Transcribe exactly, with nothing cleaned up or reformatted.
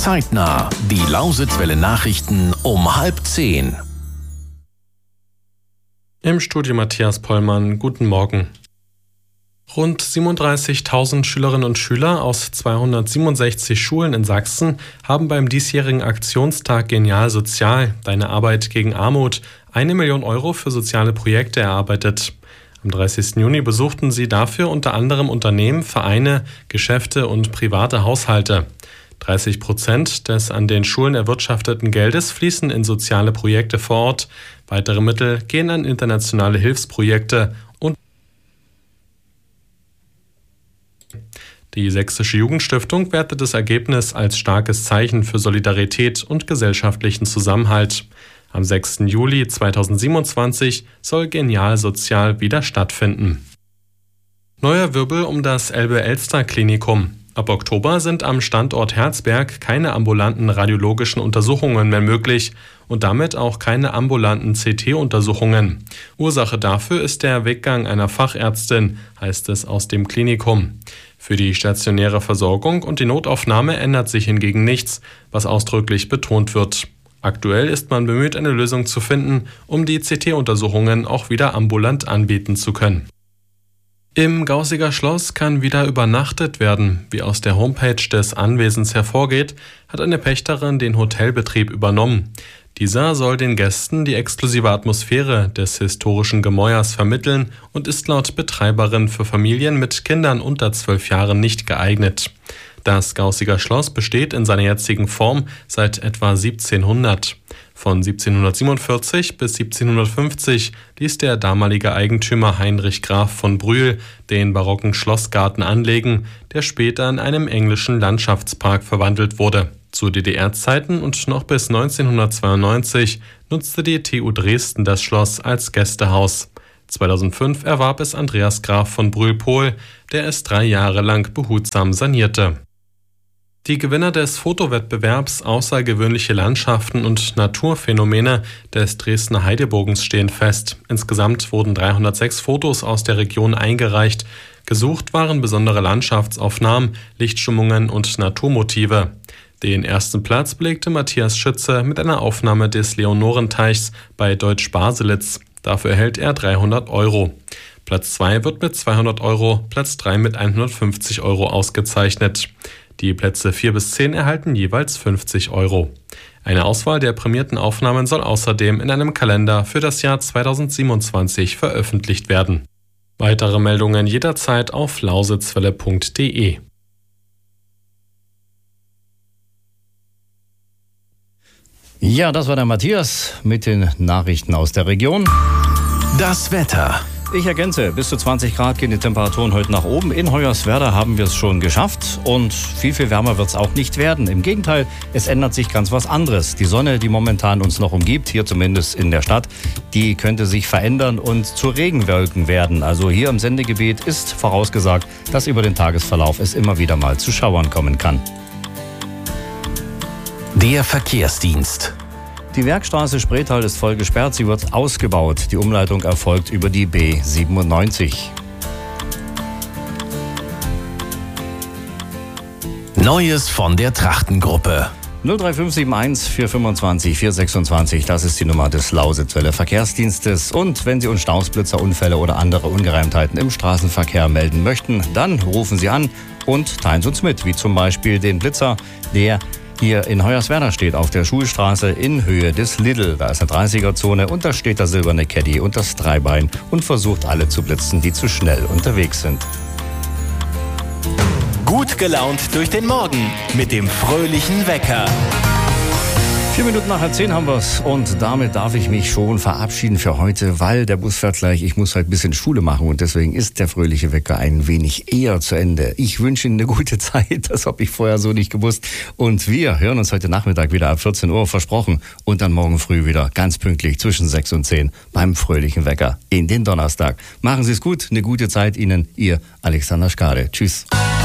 Zeitnah, die Lausitzwelle Nachrichten um halb zehn. Im Studio Matthias Pollmann, guten Morgen. Rund siebenunddreißigtausend Schülerinnen und Schüler aus zweihundertsiebenundsechzig Schulen in Sachsen haben beim diesjährigen Aktionstag Genial Sozial, Deine Arbeit gegen Armut, eine Million Euro für soziale Projekte erarbeitet. Am dreißigsten Juni besuchten sie dafür unter anderem Unternehmen, Vereine, Geschäfte und private Haushalte. dreißig Prozent des an den Schulen erwirtschafteten Geldes fließen in soziale Projekte vor Ort. Weitere Mittel gehen an internationale Hilfsprojekte und die Sächsische Jugendstiftung wertet das Ergebnis als starkes Zeichen für Solidarität und gesellschaftlichen Zusammenhalt. Am sechsten Juli zweitausendsiebenundzwanzig soll Genial Sozial wieder stattfinden. Neuer Wirbel um das Elbe-Elster-Klinikum. Ab Oktober sind am Standort Herzberg keine ambulanten radiologischen Untersuchungen mehr möglich und damit auch keine ambulanten C T-Untersuchungen. Ursache dafür ist der Weggang einer Fachärztin, heißt es aus dem Klinikum. Für die stationäre Versorgung und die Notaufnahme ändert sich hingegen nichts, was ausdrücklich betont wird. Aktuell ist man bemüht, eine Lösung zu finden, um die C T-Untersuchungen auch wieder ambulant anbieten zu können. Im Gaußiger Schloss kann wieder übernachtet werden. Wie aus der Homepage des Anwesens hervorgeht, hat eine Pächterin den Hotelbetrieb übernommen. Dieser soll den Gästen die exklusive Atmosphäre des historischen Gemäuers vermitteln und ist laut Betreiberin für Familien mit Kindern unter zwölf Jahren nicht geeignet. Das Gaußiger Schloss besteht in seiner jetzigen Form seit etwa siebzehnhundert. Von siebzehnhundertsiebenundvierzig bis siebzehnhundertfünfzig ließ der damalige Eigentümer Heinrich Graf von Brühl den barocken Schlossgarten anlegen, der später in einem englischen Landschaftspark verwandelt wurde. Zu D D R-Zeiten und noch bis neunzehnhundertzweiundneunzig nutzte die T U Dresden das Schloss als Gästehaus. zweitausendfünf erwarb es Andreas Graf von Brühl-Pohl, der es drei Jahre lang behutsam sanierte. Die Gewinner des Fotowettbewerbs Außergewöhnliche Landschaften und Naturphänomene des Dresdner Heidebogens stehen fest. Insgesamt wurden dreihundertsechs Fotos aus der Region eingereicht. Gesucht waren besondere Landschaftsaufnahmen, Lichtstimmungen und Naturmotive. Den ersten Platz belegte Matthias Schütze mit einer Aufnahme des Leonorenteichs bei Deutsch-Baselitz. Dafür erhält er dreihundert Euro. Platz zwei wird mit zweihundert Euro, Platz drei mit hundertfünfzig Euro ausgezeichnet. Die Plätze vier bis zehn erhalten jeweils fünfzig Euro. Eine Auswahl der prämierten Aufnahmen soll außerdem in einem Kalender für das Jahr zweitausendsiebenundzwanzig veröffentlicht werden. Weitere Meldungen jederzeit auf lausitzwelle punkt de. Ja, das war der Matthias mit den Nachrichten aus der Region. Das Wetter. Ich ergänze, bis zu zwanzig Grad gehen die Temperaturen heute nach oben. In Hoyerswerda haben wir es schon geschafft und viel, viel wärmer wird es auch nicht werden. Im Gegenteil, es ändert sich ganz was anderes. Die Sonne, die momentan uns noch umgibt, hier zumindest in der Stadt, die könnte sich verändern und zu Regenwolken werden. Also hier im Sendegebiet ist vorausgesagt, dass über den Tagesverlauf es immer wieder mal zu Schauern kommen kann. Der Verkehrsdienst. Die Werkstraße Spreetal ist voll gesperrt, sie wird ausgebaut. Die Umleitung erfolgt über die B siebenundneunzig. Neues von der Trachtengruppe. null drei fünf sieben eins vier fünfundzwanzig vier sechsundzwanzig, das ist die Nummer des Lausitzwelle Verkehrsdienstes. Und wenn Sie uns Stausblitzer, Unfälle oder andere Ungereimtheiten im Straßenverkehr melden möchten, dann rufen Sie an und teilen Sie uns mit, wie zum Beispiel den Blitzer, der hier in Hoyerswerda steht, auf der Schulstraße in Höhe des Lidl. Da ist eine dreißiger-Zone und da steht der silberne Caddy und das Dreibein und versucht alle zu blitzen, die zu schnell unterwegs sind. Gut gelaunt durch den Morgen mit dem fröhlichen Wecker. Vier Minuten nach halb zehn haben wir's und damit darf ich mich schon verabschieden für heute, weil der Bus fährt gleich. Ich muss halt ein bisschen Schule machen und deswegen ist der fröhliche Wecker ein wenig eher zu Ende. Ich wünsche Ihnen eine gute Zeit, das habe ich vorher so nicht gewusst. Und wir hören uns heute Nachmittag wieder ab vierzehn Uhr, versprochen. Und dann morgen früh wieder ganz pünktlich zwischen sechs und zehn beim fröhlichen Wecker in den Donnerstag. Machen Sie es gut, eine gute Zeit Ihnen, Ihr Alexander Schkade. Tschüss.